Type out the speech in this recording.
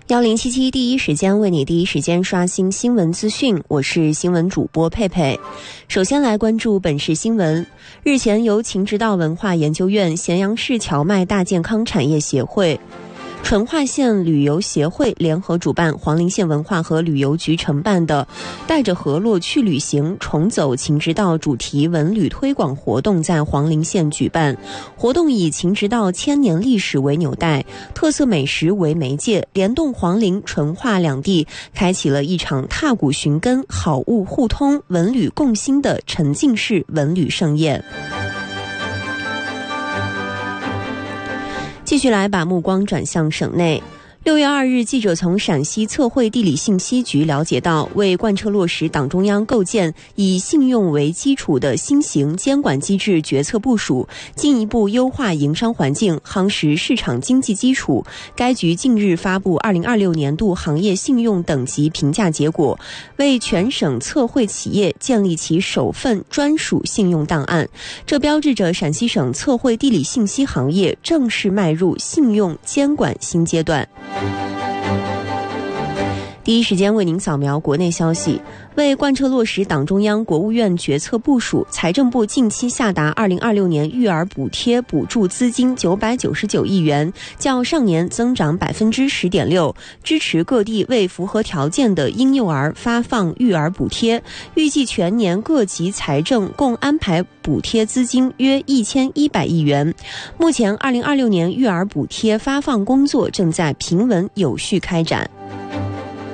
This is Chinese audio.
1077第一时间为你第一时间刷新新闻资讯，我是新闻主播佩佩。首先来关注本市新闻。日前由秦直道文化研究院、咸阳市荞麦大健康产业协会、淳化县旅游协会联合主办，黄陵县文化和旅游局承办的带着河洛去旅行重走秦直道主题文旅推广活动在黄陵县举办。活动以秦直道千年历史为纽带，特色美食为媒介，联动黄陵、淳化两地，开启了一场踏古寻根、好物互通、文旅共兴的沉浸式文旅盛宴。继续来把目光转向省内。6月2日，记者从陕西测绘地理信息局了解到，为贯彻落实党中央构建以信用为基础的新型监管机制决策部署，进一步优化营商环境，夯实市场经济基础，该局近日发布2026年度行业信用等级评价结果，为全省测绘企业建立起首份专属信用档案。这标志着陕西省测绘地理信息行业正式迈入信用监管新阶段。第一时间为您扫描国内消息。为贯彻落实党中央、国务院决策部署，财政部近期下达2026年育儿补贴补助资金999亿元，较上年增长10.6%，支持各地为符合条件的婴幼儿发放育儿补贴。预计全年各级财政共安排补贴资金约1100亿元。目前2026年育儿补贴发放工作正在平稳有序开展。